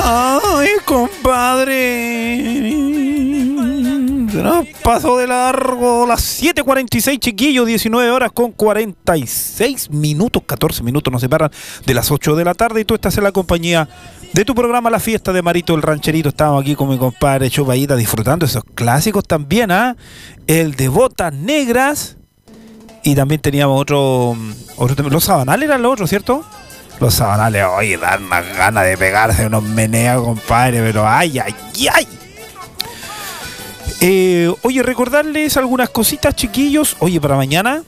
Ay, compadre. Se nos pasó de largo las 7:46, chiquillos, 19 horas con 46 minutos, 14 minutos nos separan de las 8 de la tarde y tú estás en la compañía de tu programa La Fiesta de Marito el Rancherito. Estamos aquí con mi compadre Chupayita disfrutando esos clásicos también, el de Botas Negras, y también teníamos otro los Sabanales eran los otros, ¿cierto? Los Sabanales, oye, dan unas ganas de pegarse unos meneos, compadre, pero ay. Oye, recordarles algunas cositas, chiquillos. Oye, para mañana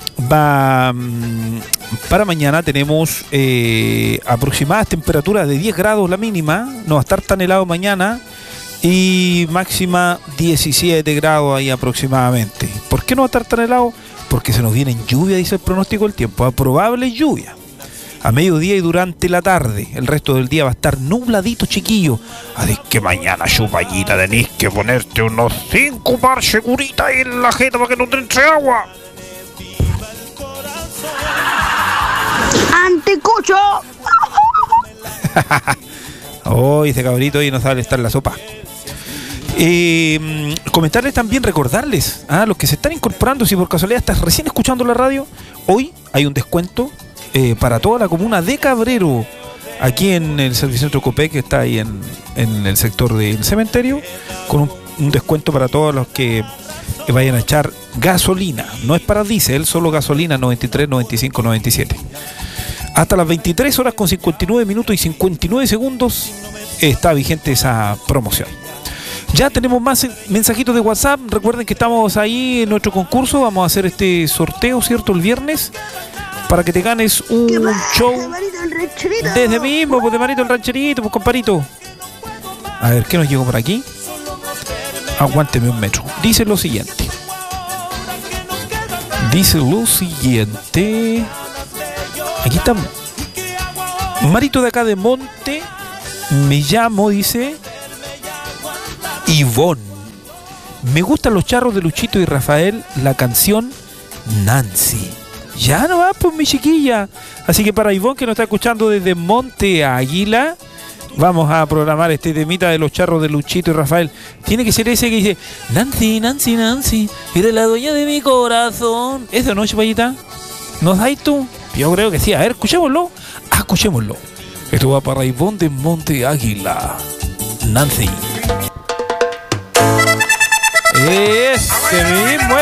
tenemos aproximadas temperaturas de 10 grados la mínima. No va a estar tan helado mañana. Y máxima 17 grados ahí aproximadamente. ¿Por qué no va a estar tan helado? Porque se nos viene lluvia, dice el pronóstico del tiempo. Probable lluvia a mediodía y durante la tarde. El resto del día va a estar nubladito, chiquillo. Así que mañana, Chupayita, tenés que ponerte unos 5 parches curitas ahí en la jeta para que no te entre agua. ¡Anticucho! Oh, ese cabrito ahí no sabe estar en la sopa. Comentarles también, recordarles a los que se están incorporando, si por casualidad estás recién escuchando la radio, hoy hay un descuento para toda la comuna de Cabrero, aquí en el Servicentro Copec, que está ahí en el sector del cementerio, con un descuento para todos los que vayan a echar gasolina. No es para diésel, solo gasolina 93, 95, 97. Hasta las 23 horas con 59 minutos y 59 segundos está vigente esa promoción. Ya tenemos más mensajitos de WhatsApp. Recuerden que estamos ahí en nuestro concurso. Vamos a hacer este sorteo, ¿cierto? El viernes, para que te ganes un show desde mismo, pues, de Marito el Rancherito, pues, comparito. A ver, ¿qué nos llegó por aquí? Aguánteme un metro. Dice lo siguiente. Aquí está Marito de acá de Monte. Me llamo, dice Ivonne. Me gustan los charros de Luchito y Rafael, la canción Nancy. Ya no va, pues, mi chiquilla. Así que para Ivonne, que nos está escuchando desde Monte Águila, vamos a programar este temita de los charros de Luchito y Rafael. Tiene que ser ese que dice Nancy, Nancy, Nancy, eres la dueña de mi corazón. ¿Eso no, Chupayita? ¿Nos dais tú? Yo creo que sí. A ver, escuchémoslo. Escuchémoslo. Esto va para Ivonne de Monte Águila. Nancy. Ese mismo.